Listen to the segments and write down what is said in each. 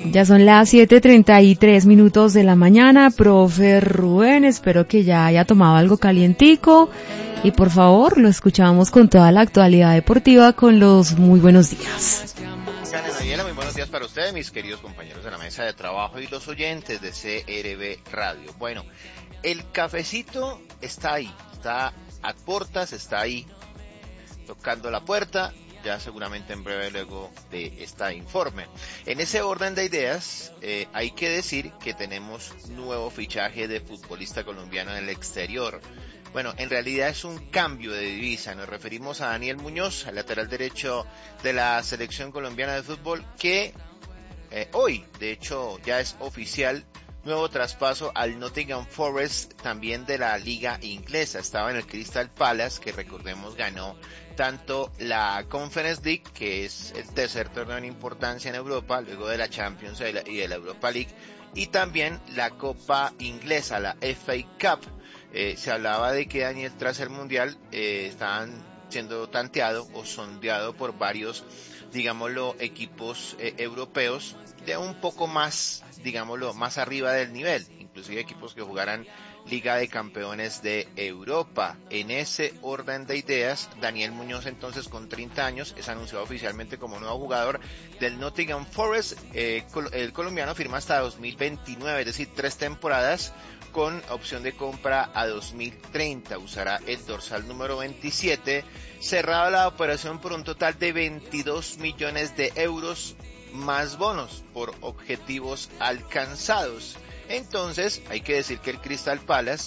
Ya son las 7:33 de la mañana, profe Rubén, espero que ya haya tomado algo calientico y por favor lo escuchamos con toda la actualidad deportiva con los muy buenos días. Daniela, muy buenos días para ustedes, mis queridos compañeros de la mesa de trabajo y los oyentes de CRB Radio. Bueno, el cafecito está ahí, está a puertas, está ahí tocando la puerta. Ya seguramente en breve luego de este informe. En ese orden de ideas, hay que decir que tenemos nuevo fichaje de futbolista colombiano en el exterior. Bueno, en realidad es un cambio de divisa. Nos referimos a Daniel Muñoz, al lateral derecho de la selección colombiana de fútbol, que hoy, de hecho, ya es oficial. Nuevo traspaso al Nottingham Forest, también de la liga inglesa. Estaba en el Crystal Palace, que recordemos ganó tanto la Conference League, que es el tercer torneo en importancia en Europa, luego de la Champions y de la Europa League, y también la Copa Inglesa, la FA Cup. Se hablaba de que Daniel, tras el Mundial, estaban siendo tanteado o sondeado por varios, digámoslo, equipos europeos de un poco más, digámoslo, más arriba del nivel, inclusive equipos que jugaran Liga de Campeones de Europa. En ese orden de ideas, Daniel Muñoz, entonces con 30 años, es anunciado oficialmente como nuevo jugador del Nottingham Forest. El colombiano firma hasta 2029, es decir, 3 temporadas con opción de compra a 2030. Usará el dorsal número 27. Cerrada la operación por un total de 22 millones de euros más bonos por objetivos alcanzados. Entonces, hay que decir que el Crystal Palace,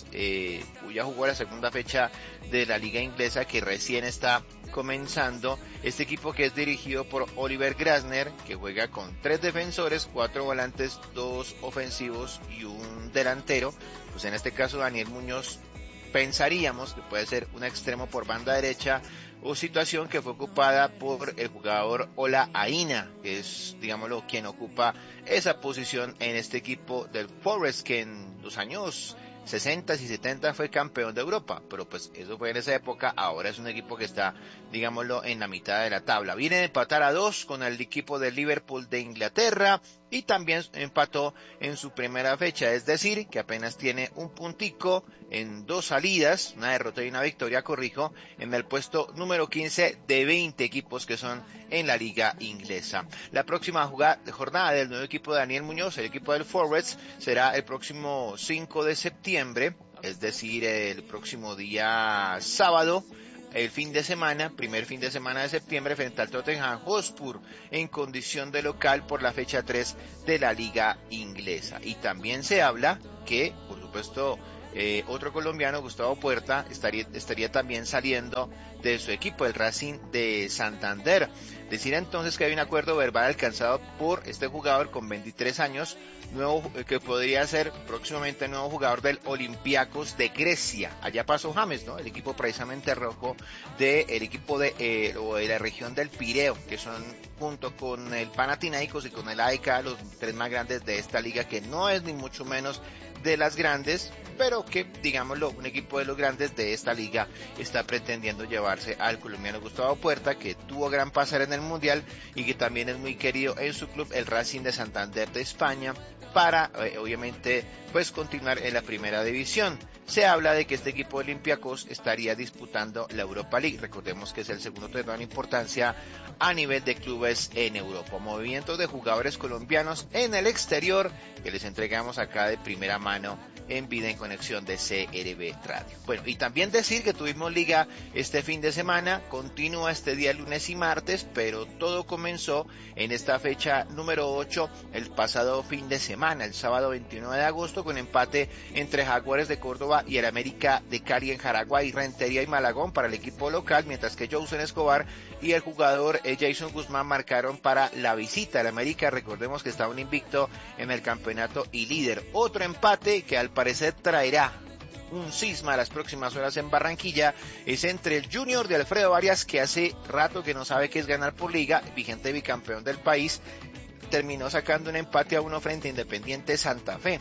ya jugó la segunda fecha de la liga inglesa, que recién está comenzando. Este equipo, que es dirigido por Oliver Glasner, que juega con 3 defensores, 4 volantes, 2 ofensivos y un delantero. Pues en este caso Daniel Muñoz pensaríamos que puede ser un extremo por banda derecha, o situación que fue ocupada por el jugador Ola Aina, que es, digámoslo, quien ocupa esa posición en este equipo del Forest, que en los años 60 y 70 fue campeón de Europa, pero pues eso fue en esa época. Ahora es un equipo que está, digámoslo, en la mitad de la tabla. Viene de empatar a 2 con el equipo de Liverpool de Inglaterra, y también empató en su primera fecha, es decir, que apenas tiene un puntico en 2 salidas, una derrota y una victoria, corrijo, en el puesto número 15 de 20 equipos que son en la liga inglesa. La próxima jornada del nuevo equipo de Daniel Muñoz, el equipo del Forest, será el próximo 5 de septiembre, es decir, el próximo día sábado, el fin de semana, primer fin de semana de septiembre, frente al Tottenham Hotspur, en condición de local por la fecha 3 de la liga inglesa. Y también se habla que, por supuesto, otro colombiano, Gustavo Puerta, estaría también saliendo de su equipo, el Racing de Santander. Decir entonces que hay un acuerdo verbal alcanzado por este jugador con 23 años, que podría ser próximamente nuevo jugador del Olympiacos de Grecia. Allá pasó James, ¿no? El equipo precisamente rojo del equipo de la región del Pireo, que son, junto con el Panathinaikos y con el AEK, los 3 más grandes de esta liga, que no es ni mucho menos de las grandes, pero que, digámoslo, un equipo de los grandes de esta liga está pretendiendo llevarse al colombiano Gustavo Puerta, que tuvo gran pasar en el Mundial y que también es muy querido en su club, el Racing de Santander de España, para obviamente pues continuar en la primera división. Se habla de que este equipo de Olympiacos estaría disputando la Europa League. Recordemos que es el segundo torneo en importancia a nivel de clubes en Europa. Movimientos de jugadores colombianos en el exterior que les entregamos acá de primera mano en Vida en Conexión de CRB Radio. Bueno, y también decir que tuvimos liga este fin de semana, continúa este día lunes y martes, pero todo comenzó en esta fecha número 8 el pasado fin de semana, el sábado 29 de agosto, con empate entre Jaguares de Córdoba y el América de Cali en Jaragua, y Rentería y Malagón para el equipo local, mientras que Jauson Escobar y el jugador Jason Guzmán marcaron para la visita. El América, recordemos que está un invicto en el campeonato y líder. Otro empate que al parecer traerá un cisma las próximas horas en Barranquilla es entre el Junior de Alfredo Arias, que hace rato que no sabe qué es ganar por liga, vigente bicampeón del país, terminó sacando un empate a 1 frente a Independiente Santa Fe.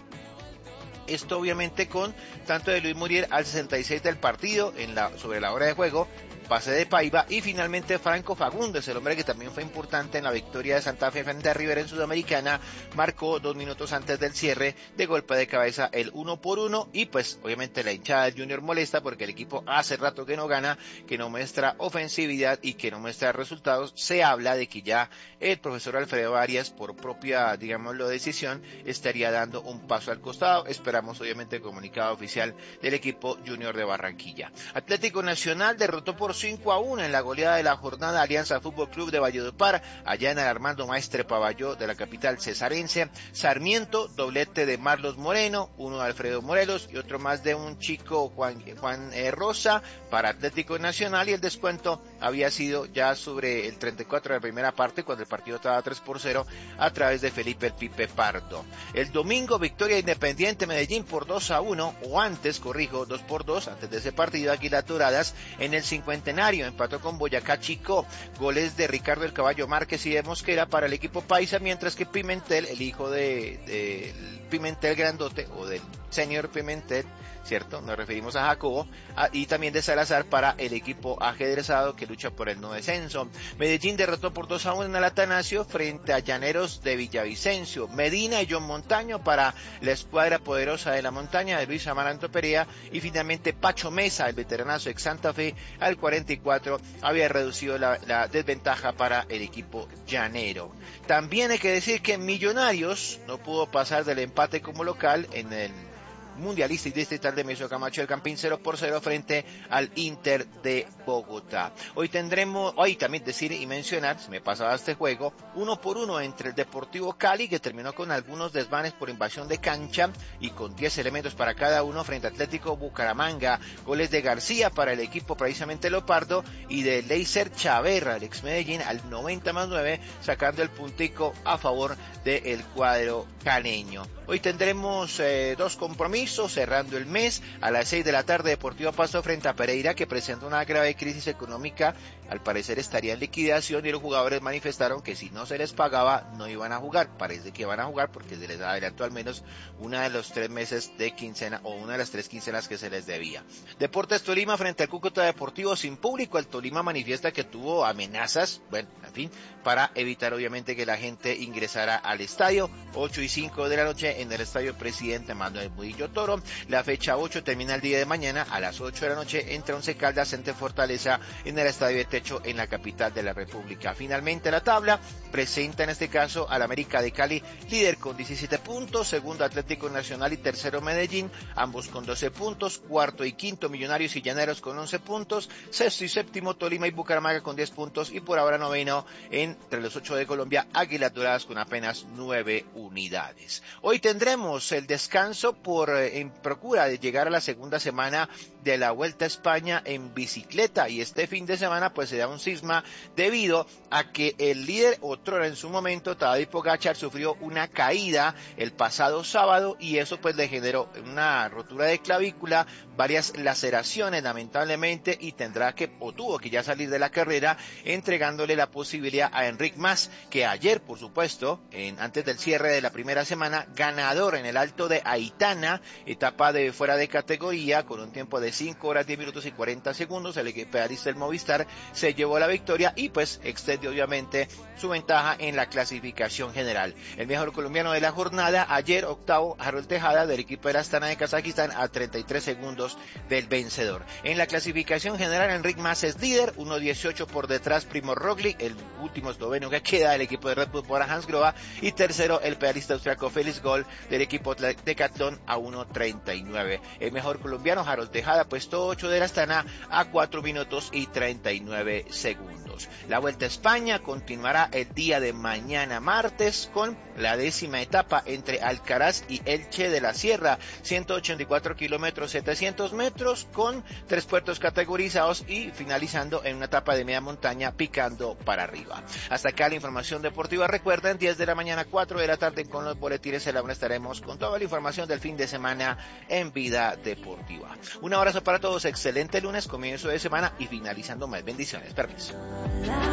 Esto obviamente con tanto de Luis Muriel al 66 del partido sobre la hora de juego, pase de Paiva, y finalmente Franco Fagundes, el hombre que también fue importante en la victoria de Santa Fe frente a River en Sudamericana, marcó 2 minutos antes del cierre de golpe de cabeza el 1-1, y pues obviamente la hinchada del Junior molesta porque el equipo hace rato que no gana, que no muestra ofensividad y que no muestra resultados. Se habla de que ya el profesor Alfredo Arias, por propia, digámoslo, decisión, estaría dando un paso al costado. Esperamos obviamente el comunicado oficial del equipo Junior de Barranquilla. Atlético Nacional derrotó por 5-1 en la goleada de la jornada Alianza Fútbol Club de Valledupar, allá en el Armando Maestre Pavalló de la capital cesarense. Sarmiento, doblete de Marlos Moreno, uno de Alfredo Morelos y otro más de un chico Juan Rosa para Atlético Nacional, y el descuento había sido ya sobre el 34 de la primera parte, cuando el partido estaba 3-0 a través de Felipe el Pipe Pardo. El domingo, victoria Independiente Medellín por 2-1, o antes, corrijo, 2-2, antes de ese partido, Águilas Doradas en el Cincuentenario empató con Boyacá Chico, goles de Ricardo el Caballo Márquez y de Mosquera para el equipo paisa, mientras que Pimentel, el hijo de Pimentel Grandote, o del señor Pimentel, ¿cierto? Nos referimos a Jacobo, y también de Salazar para el equipo ajedrezado que lucha por el no descenso. Medellín derrotó por 2-1 en el Atanasio frente a Llaneros de Villavicencio. Medina y John Montaño para la escuadra poderosa de la montaña de Luis Amaranto Perea, y finalmente Pacho Mesa, el veteranazo ex Santa Fe, al 44 había reducido la desventaja para el equipo llanero. También hay que decir que Millonarios no pudo pasar del empate como local en el Mundialista y Distrital de Meso Camacho del Campín 0-0 frente al Inter de Bogotá. Hoy también decir y mencionar, se me pasaba este juego, 1-1 entre el Deportivo Cali, que terminó con algunos desmanes por invasión de cancha y con 10 elementos para cada uno, frente a Atlético Bucaramanga, goles de García para el equipo precisamente Leopardo y de Leiser Chaverra, el ex Medellín, al 90+9, sacando el puntico a favor del cuadro caneño. Hoy tendremos 2 compromisos cerrando el mes. A las 6 de la tarde, Deportivo Pasto frente a Pereira, que presenta una grave crisis económica. Al parecer estaría en liquidación, y los jugadores manifestaron que si no se les pagaba no iban a jugar. Parece que van a jugar porque se les adelantó al menos una de los 3 meses de quincena, o una de las 3 quincenas que se les debía. Deportes Tolima frente al Cúcuta Deportivo sin público. El Tolima manifiesta que tuvo amenazas, bueno, en fin, para evitar obviamente que la gente ingresara al estadio. 8:05 de la noche en el estadio Presidente Manuel Murillo Toro. La fecha 8 termina el día de mañana a las 8 de la noche entre Once Caldas ante Fortaleza en el estadio de Techo en la capital de la República. Finalmente la tabla presenta en este caso al América de Cali, líder con 17 puntos, segundo Atlético Nacional y tercero Medellín, ambos con 12 puntos, cuarto y quinto Millonarios y Llaneros con 11 puntos, sexto y séptimo Tolima y Bucaramanga con 10 puntos, y por ahora noveno entre los 8 de Colombia, Águilas Doradas con apenas 9 unidades. Hoy tendremos el descanso en procura de llegar a la segunda semana de la Vuelta a España en bicicleta, y este fin de semana pues se da un cisma debido a que el líder otrora en su momento, Tadej Pogačar, sufrió una caída el pasado sábado, y eso pues le generó una rotura de clavícula, varias laceraciones lamentablemente, y tuvo que ya salir de la carrera, entregándole la posibilidad a Enric Mas, que ayer por supuesto, antes del cierre de la primera semana, ganador en el Alto de Aitana, etapa de fuera de categoría, con un tiempo de 5 horas 10 minutos y 40 segundos, el pedalista del Movistar se llevó la victoria y pues extendió obviamente su ventaja en la clasificación general. El mejor colombiano de la jornada, ayer octavo, Harold Tejada del equipo de la Astana de Kazajistán, a 33 segundos del vencedor. En la clasificación general, Enric Mas es líder, 1:18 por detrás Primož Roglič, el último esloveno que queda del equipo de Red Bull por Hans Grohe, y tercero el pedalista austriaco Felix Gall del equipo Decathlon a 1:39. El mejor colombiano, Harold Tejada, puesto 8 de la Astana, a 4 minutos y 39 segundos. La Vuelta a España continuará el día de mañana martes con la 10ª etapa entre Alcaraz y Elche de la Sierra, 184 kilómetros 700 metros con 3 puertos categorizados, y finalizando en una etapa de media montaña picando para arriba. Hasta acá la información deportiva. Recuerden, 10 de la mañana, 4 de la tarde con los boletines. En la una estaremos con toda la información del fin de semana en Vida Deportiva. Un abrazo para todos, excelente lunes, comienzo de semana y finalizando más. Bendiciones, permiso.